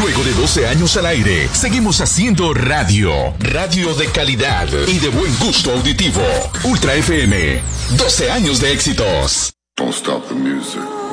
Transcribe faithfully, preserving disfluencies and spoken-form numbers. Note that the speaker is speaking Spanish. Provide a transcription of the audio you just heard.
Luego de doce años al aire, seguimos haciendo radio. Radio de calidad y de buen gusto auditivo. Ultra F M. doce años de éxitos. Don't stop the music.